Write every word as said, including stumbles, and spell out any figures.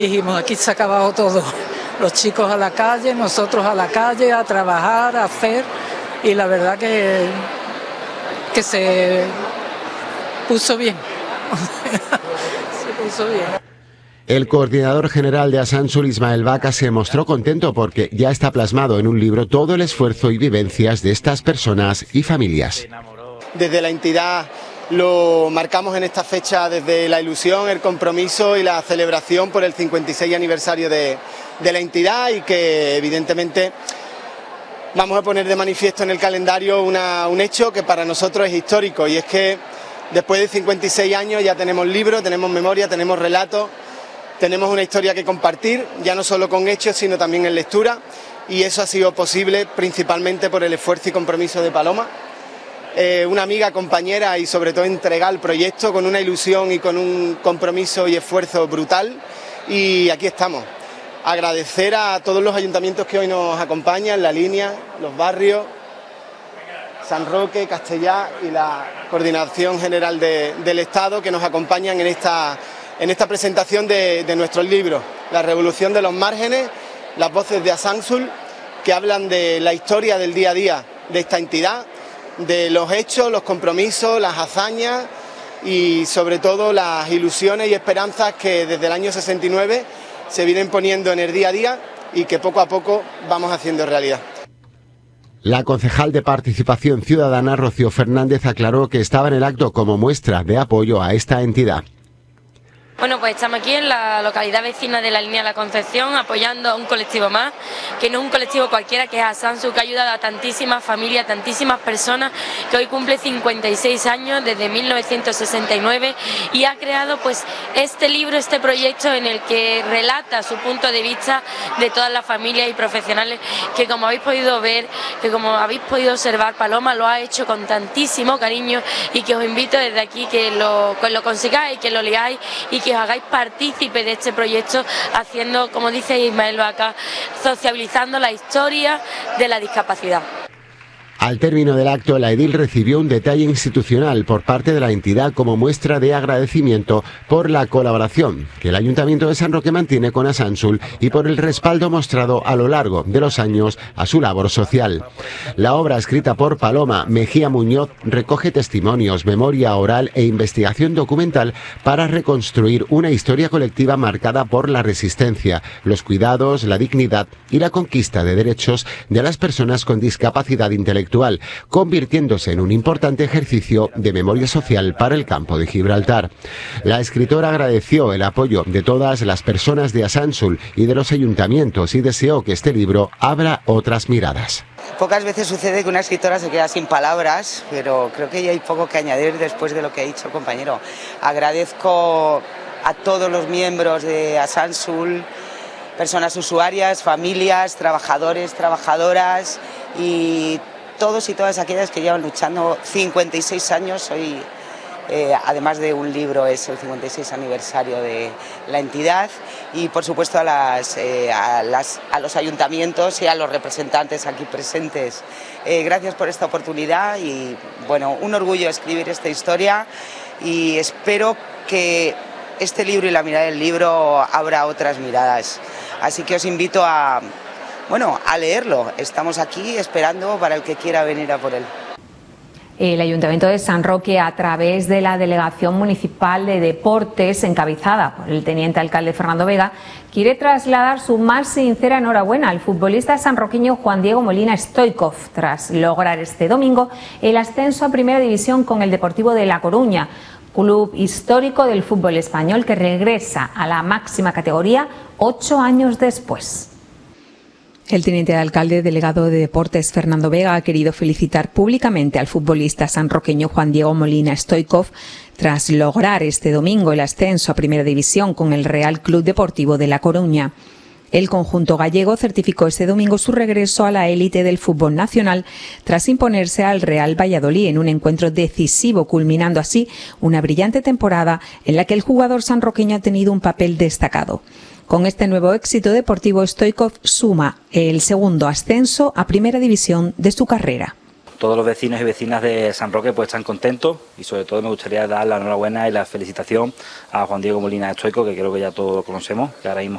Dijimos, aquí se ha acabado todo, los chicos a la calle, nosotros a la calle, a trabajar, a hacer, y la verdad que, que se puso bien, se puso bien. El coordinador general de Asansul, Ismael Vaca, se mostró contento porque ya está plasmado en un libro todo el esfuerzo y vivencias de estas personas y familias. Desde la entidad lo marcamos en esta fecha desde la ilusión, el compromiso y la celebración por el cincuenta y seis aniversario de, de la entidad, y que evidentemente vamos a poner de manifiesto en el calendario una, un hecho que para nosotros es histórico, y es que después de cincuenta y seis años ya tenemos libros, tenemos memoria, tenemos relatos, tenemos una historia que compartir, ya no solo con hechos sino también en lectura, y eso ha sido posible principalmente por el esfuerzo y compromiso de Paloma. Eh, una amiga, compañera y sobre todo entregada al proyecto con una ilusión y con un compromiso y esfuerzo brutal, y aquí estamos. Agradecer a todos los ayuntamientos que hoy nos acompañan, La Línea, los barrios, San Roque, Castellá y la Coordinación General de, del Estado, que nos acompañan en esta, en esta presentación de, de nuestros libros, La Revolución de los Márgenes, las voces de Asansul, que hablan de la historia del día a día de esta entidad, de los hechos, los compromisos, las hazañas y sobre todo las ilusiones y esperanzas que desde el año sesenta y nueve se vienen poniendo en el día a día y que poco a poco vamos haciendo realidad. La concejal de Participación Ciudadana, Rocío Fernández, aclaró que estaba en el acto como muestra de apoyo a esta entidad. Bueno, pues estamos aquí en la localidad vecina de la Línea de la Concepción, apoyando a un colectivo más, que no es un colectivo cualquiera, que es Asansul, que ha ayudado a tantísimas familias, tantísimas personas, que hoy cumple cincuenta y seis años desde mil novecientos sesenta y nueve, y ha creado pues este libro, este proyecto en el que relata su punto de vista de todas las familias y profesionales, que como habéis podido ver, que como habéis podido observar, Paloma lo ha hecho con tantísimo cariño, y que os invito desde aquí que lo, que lo consigáis, que lo leáis y que os hagáis partícipe de este proyecto, haciendo, como dice Ismael Vaca, sociabilizando la historia de la discapacidad. Al término del acto, la edil recibió un detalle institucional por parte de la entidad como muestra de agradecimiento por la colaboración que el Ayuntamiento de San Roque mantiene con Asansul y por el respaldo mostrado a lo largo de los años a su labor social. La obra, escrita por Paloma Mejía Muñoz, recoge testimonios, memoria oral e investigación documental para reconstruir una historia colectiva marcada por la resistencia, los cuidados, la dignidad y la conquista de derechos de las personas con discapacidad intelectual, convirtiéndose en un importante ejercicio de memoria social para el campo de Gibraltar. La escritora agradeció el apoyo de todas las personas de Asansul y de los ayuntamientos y deseó que este libro abra otras miradas. Pocas veces sucede que una escritora se queda sin palabras, pero creo que ya hay poco que añadir después de lo que ha dicho el compañero. Agradezco a todos los miembros de Asansul, personas usuarias, familias, trabajadores, trabajadoras y todos y todas aquellas que llevan luchando cincuenta y seis años. Hoy, eh, además de un libro, es el cincuenta y seis aniversario de la entidad, y por supuesto a, las, eh, a, las, a los ayuntamientos y a los representantes aquí presentes. Eh, gracias por esta oportunidad y bueno, un orgullo escribir esta historia, y espero que este libro y la mirada del libro abra otras miradas. Así que os invito a Bueno, a leerlo. Estamos aquí esperando para el que quiera venir a por él. El Ayuntamiento de San Roque, a través de la Delegación Municipal de Deportes, encabezada por el teniente alcalde Fernando Vega, quiere trasladar su más sincera enhorabuena al futbolista sanroqueño Juan Diego Molina Stoichkov, tras lograr este domingo el ascenso a Primera División con el Deportivo de La Coruña, club histórico del fútbol español que regresa a la máxima categoría ocho años después. El teniente de alcalde delegado de Deportes, Fernando Vega, ha querido felicitar públicamente al futbolista sanroqueño Juan Diego Molina Stoichkov tras lograr este domingo el ascenso a Primera División con el Real Club Deportivo de La Coruña. El conjunto gallego certificó este domingo su regreso a la élite del fútbol nacional tras imponerse al Real Valladolid en un encuentro decisivo, culminando así una brillante temporada en la que el jugador sanroqueño ha tenido un papel destacado. Con este nuevo éxito deportivo, Stoichkov suma el segundo ascenso a Primera División de su carrera. todos los vecinos y vecinas de San Roque pues están contentos, y sobre todo me gustaría dar la enhorabuena y la felicitación a Juan Diego Molina Stoico, que creo que ya todos lo conocemos, que ahora mismo